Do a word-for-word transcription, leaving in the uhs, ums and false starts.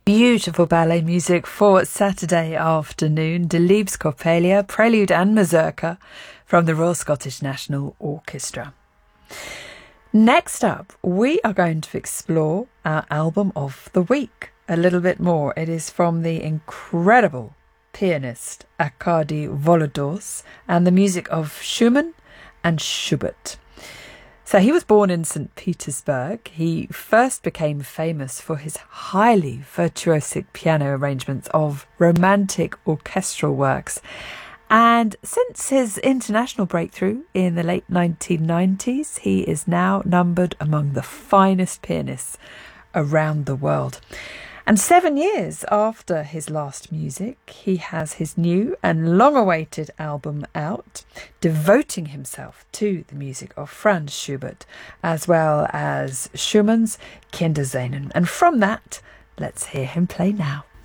Beautiful ballet music for Saturday afternoon. Delibes Coppelia, Prelude and Mazurka from the Royal Scottish National Orchestra. Next up, we are going to explore our album of the week a little bit more. It is from the incredible pianist Arkady Volodos and the music of Schumann and Schubert. So he was born in Saint Petersburg. He first became famous for his highly virtuosic piano arrangements of romantic orchestral works. And since his international breakthrough in the late nineteen nineties, he is now numbered among the finest pianists around the world. And seven years after his last music, he has his new and long-awaited album out, devoting himself to the music of Franz Schubert, as well as Schumann's Kinderscenen. And from that, let's hear him play now.